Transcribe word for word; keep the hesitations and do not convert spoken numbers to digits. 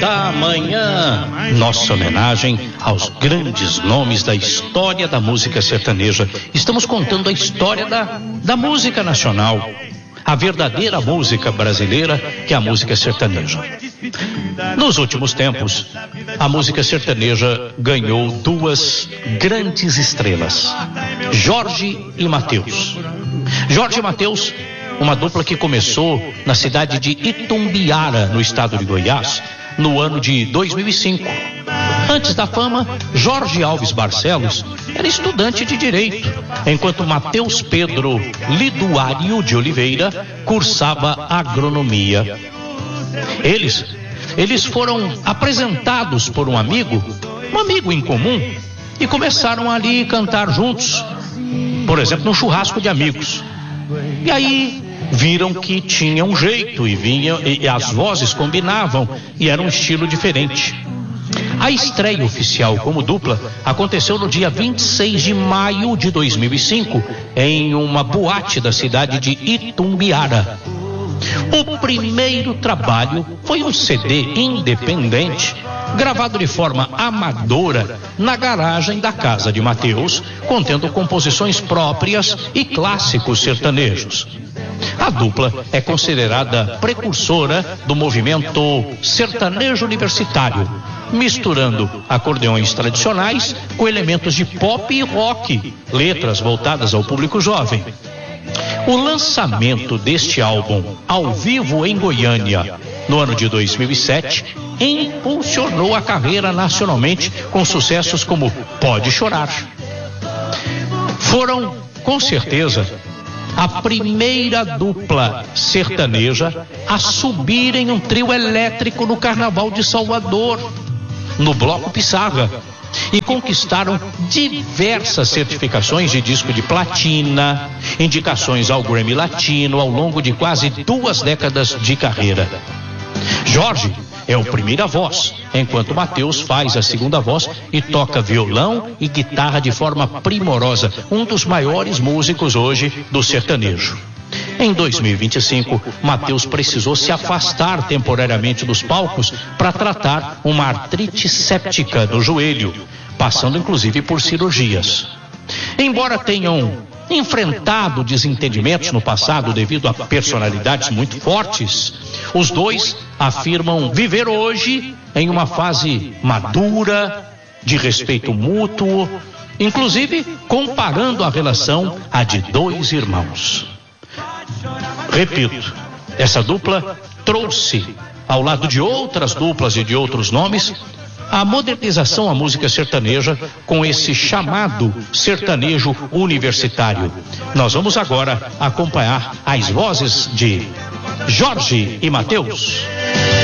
da Manhã, nossa homenagem aos grandes nomes da história da música sertaneja. Estamos contando a história da, da música nacional, a verdadeira música brasileira, que é a música sertaneja. Nos últimos tempos, a música sertaneja ganhou duas grandes estrelas, Jorge e Mateus. Jorge e Mateus, uma dupla que começou na cidade de Itumbiara, no estado de Goiás, no ano de dois mil e cinco. Antes da fama, Jorge Alves Barcelos era estudante de Direito, enquanto Mateus Pedro Liduário de Oliveira cursava Agronomia. Eles, eles foram apresentados por um amigo, um amigo em comum, e começaram ali a cantar juntos, por exemplo, num churrasco de amigos. E aí viram que tinha um jeito e, vinha, e, e as vozes combinavam e era um estilo diferente. A estreia oficial como dupla aconteceu no dia vinte e seis de maio de dois mil e cinco, em uma boate da cidade de Itumbiara. O primeiro trabalho foi um C D independente, gravado de forma amadora na garagem da casa de Mateus, contendo composições próprias e clássicos sertanejos. A dupla é considerada precursora do movimento sertanejo universitário, misturando acordeões tradicionais com elementos de pop e rock, letras voltadas ao público jovem. O lançamento deste álbum ao vivo em Goiânia, no ano de dois mil e sete, impulsionou a carreira nacionalmente com sucessos como Pode Chorar. Foram, com certeza, a primeira dupla sertaneja a subir em um trio elétrico no Carnaval de Salvador, no Bloco Pissarra, e conquistaram diversas certificações de disco de platina, indicações ao Grammy Latino ao longo de quase duas décadas de carreira. Jorge é o primeira voz, enquanto Mateus faz a segunda voz e toca violão e guitarra de forma primorosa, um dos maiores músicos hoje do sertanejo. Em dois mil e vinte e cinco, Mateus precisou se afastar temporariamente dos palcos para tratar uma artrite séptica no joelho, passando inclusive por cirurgias. Embora tenham enfrentado desentendimentos no passado devido a personalidades muito fortes, os dois afirmam viver hoje em uma fase madura, de respeito mútuo, inclusive comparando a relação à de dois irmãos. Repito, essa dupla trouxe, ao lado de outras duplas e de outros nomes, a modernização à música sertaneja com esse chamado sertanejo universitário. Nós vamos agora acompanhar as vozes de Jorge e Mateus.